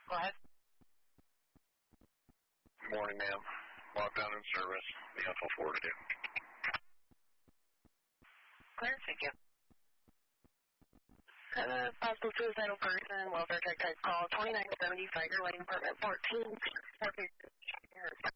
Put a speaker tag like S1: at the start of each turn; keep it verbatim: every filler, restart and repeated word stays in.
S1: Go ahead.
S2: Good morning, ma'am. Lockdown in service. The info forwarded you.
S1: Clear, thank you. Uh, possible suicidal person, welfare check type call, twenty-nine seventy, Tiger Lane, apartment fourteen.